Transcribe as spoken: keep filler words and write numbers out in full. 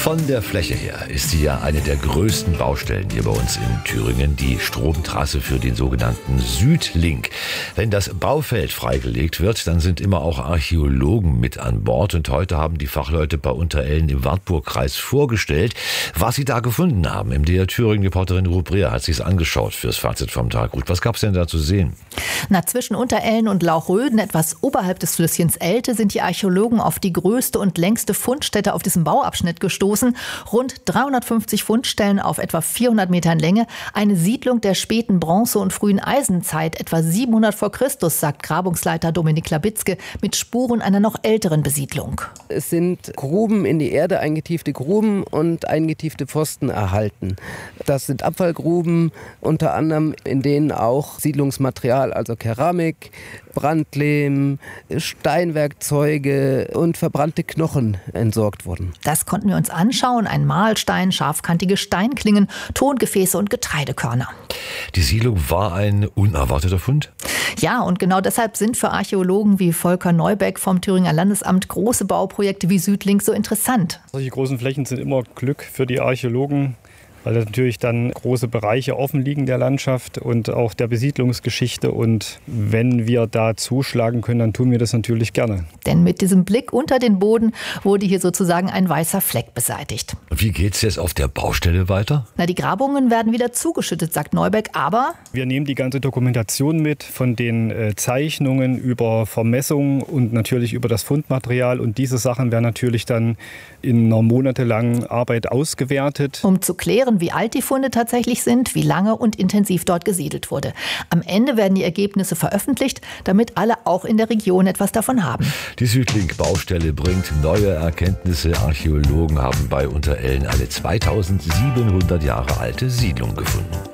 Von der Fläche her ist sie ja eine der größten Baustellen hier bei uns in Thüringen, die Stromtrasse für den sogenannten Südlink. Wenn das Baufeld freigelegt wird, dann sind immer auch Archäologen mit an Bord. Und heute haben die Fachleute bei Unterellen im Wartburgkreis vorgestellt, was sie da gefunden haben. M D R Thüringen-Reporterin Ruth Breer hat sich's angeschaut fürs Fazit vom Tag. Ruth, was gab's denn da zu sehen? Na, zwischen Unterellen und Lauchröden, etwas oberhalb des Flüsschens Elte, sind die Archäologen auf die größte und längste Fundstätte auf diesem Bauabschnitt gestoßen. Rund dreihundertfünfzig Fundstellen auf etwa vierhundert Metern Länge. Eine Siedlung der späten Bronze- und frühen Eisenzeit, etwa siebenhundert vor Christus, sagt Grabungsleiter Dominik Labitzke, mit Spuren einer noch älteren Besiedlung. Es sind Gruben in die Erde, eingetiefte Gruben und eingetiefte Pfosten erhalten. Das sind Abfallgruben, unter anderem, in denen auch Siedlungsmaterial, also Keramik, Brandlehm, Steinwerkzeuge und verbrannte Knochen entsorgt wurden. Das konnten wir uns anschauen. Ein Mahlstein, scharfkantige Steinklingen, Tongefäße und Getreidekörner. Die Siedlung war ein unerwarteter Fund? Ja, und genau deshalb sind für Archäologen wie Volker Neubeck vom Thüringer Landesamt große Bauprojekte wie Südlink so interessant. Solche großen Flächen sind immer Glück für die Archäologen, weil natürlich dann große Bereiche offen liegen der Landschaft und auch der Besiedlungsgeschichte. Und wenn wir da zuschlagen können, dann tun wir das natürlich gerne. Denn mit diesem Blick unter den Boden wurde hier sozusagen ein weißer Fleck beseitigt. Wie geht's jetzt auf der Baustelle weiter? Na, die Grabungen werden wieder zugeschüttet, sagt Neubeck, aber wir nehmen die ganze Dokumentation mit, von den äh, Zeichnungen über Vermessungen und natürlich über das Fundmaterial. Und diese Sachen werden natürlich dann in einer monatelangen Arbeit ausgewertet. Um zu klären, wie alt die Funde tatsächlich sind, wie lange und intensiv dort gesiedelt wurde. Am Ende werden die Ergebnisse veröffentlicht, damit alle auch in der Region etwas davon haben. Die Südlink-Baustelle bringt neue Erkenntnisse. Archäologen haben bei Unterellen eine zweitausendsiebenhundert Jahre alte Siedlung gefunden.